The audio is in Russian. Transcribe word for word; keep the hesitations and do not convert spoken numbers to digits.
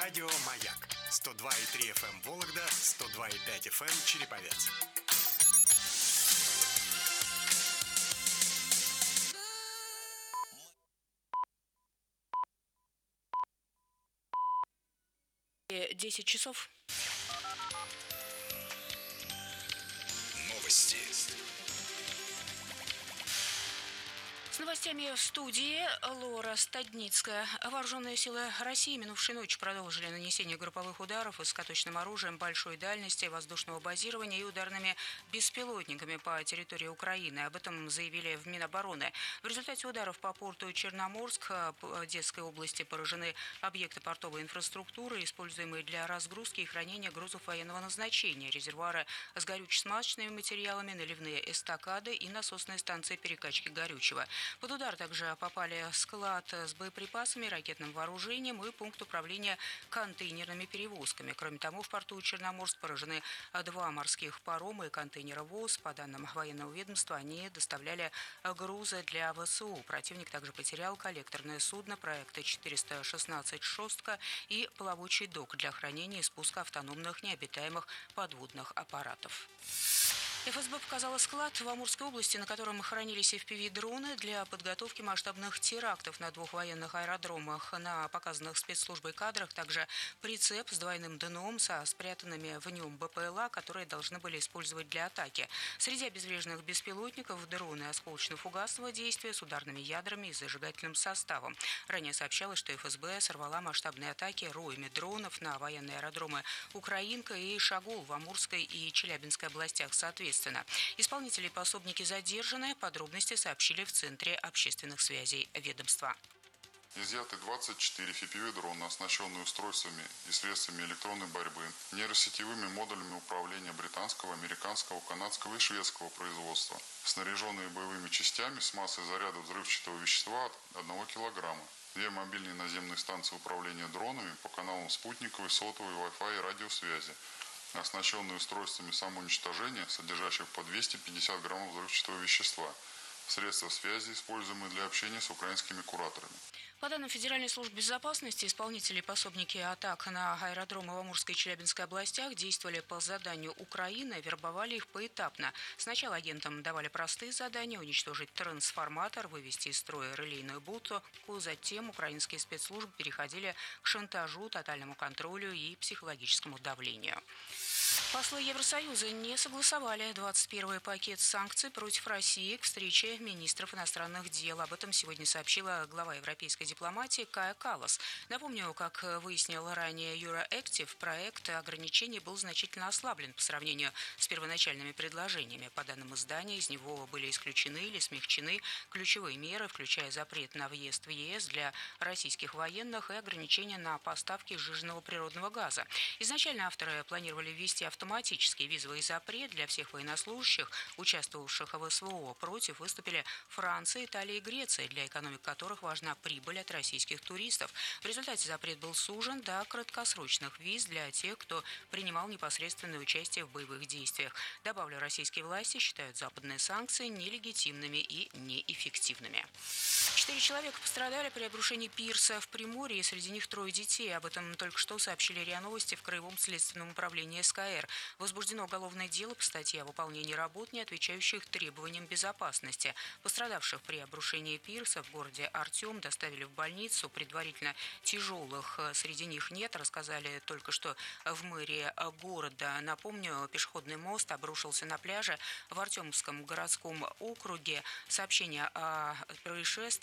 Радио «Маяк» сто два и три эф эм Вологда, сто два и пять эф эм Череповец. десять часов. Новости. С новостями в студии Лора Стадницкая. Вооруженные силы России минувшей ночью продолжили нанесение групповых ударов высокоточным оружием большой дальности, воздушного базирования и ударными беспилотниками по территории Украины. Об этом заявили в Минобороны. В результате ударов по порту Черноморск Одесской области поражены объекты портовой инфраструктуры, используемые для разгрузки и хранения грузов военного назначения, резервуары с горюче-смазочными материалами, наливные эстакады и насосные станции перекачки горючего. Под удар также попали склад с боеприпасами, ракетным вооружением и пункт управления контейнерными перевозками. Кроме того, в порту Черноморск поражены два морских парома и контейнеровоз. По данным военного ведомства, они доставляли грузы для ВСУ. Противник также потерял коллекторное судно проекта четыреста шестнадцать «Шостка» и плавучий док для хранения и спуска автономных необитаемых подводных аппаратов. эф эс бэ показала склад в Амурской области, на котором хранились эф пи ви-дроны для подготовки масштабных терактов на двух военных аэродромах. На показанных спецслужбой кадрах также прицеп с двойным дном со спрятанными в нем бэ пэ эл а, которые должны были использовать для атаки. Среди обезвреженных беспилотников дроны осколочно-фугасного действия с ударными ядрами и зажигательным составом. Ранее сообщалось, что эф эс бэ сорвала масштабные атаки роями дронов на военные аэродромы Украинка и Шагул в Амурской и Челябинской областях соответственно. Исполнители и пособники задержаны. Подробности сообщили в Центре общественных связей ведомства. Изъяты двадцать четыре эф пи ви-дрона, оснащенные устройствами и средствами электронной борьбы, нейросетевыми модулями управления британского, американского, канадского и шведского производства, снаряженные боевыми частями с массой заряда взрывчатого вещества от одного килограмма. Две мобильные наземные станции управления дронами по каналам спутниковой, сотовой, Wi-Fi и радиосвязи, оснащенные устройствами самоуничтожения, содержащих по двести пятьдесят граммов взрывчатого вещества. Средства связи, используемые для общения с украинскими кураторами. По данным Федеральной службы безопасности, исполнители и пособники атак на аэродромы в Амурской и Челябинской областях действовали по заданию Украины, вербовали их поэтапно. Сначала агентам давали простые задания – уничтожить трансформатор, вывести из строя релейную будку. Затем украинские спецслужбы переходили к шантажу, тотальному контролю и психологическому давлению. Послы Евросоюза не согласовали двадцать первый пакет санкций против России к встрече министров иностранных дел. Об этом сегодня сообщила глава европейской дипломатии Кая Каллас. Напомню, как выяснил ранее Euroactiv, проект ограничений был значительно ослаблен по сравнению с первоначальными предложениями. По данным издания, из него были исключены или смягчены ключевые меры, включая запрет на въезд в е эс для российских военных и ограничения на поставки сжиженного природного газа. Изначально авторы планировали ввести автоматический визовый запрет для всех военнослужащих, участвовавших в эс вэ о. Против выступили Франция, Италия и Греция, для экономик которых важна прибыль от российских туристов. В результате запрет был сужен до краткосрочных виз для тех, кто принимал непосредственное участие в боевых действиях. Добавлю, российские власти считают западные санкции нелегитимными и неэффективными. Четыре человека пострадали при обрушении пирса в Приморье, среди них трое детей. Об этом только что сообщили РИА Новости в Краевом следственном управлении эс ка эр. Возбуждено уголовное дело по статье о выполнении работ, не отвечающих требованиям безопасности. Пострадавших при обрушении пирса в городе Артем доставили в больницу. Предварительно тяжелых среди них нет, рассказали только что в мэрии города. Напомню, пешеходный мост обрушился на пляже в Артемском городском округе. Сообщение о происшествии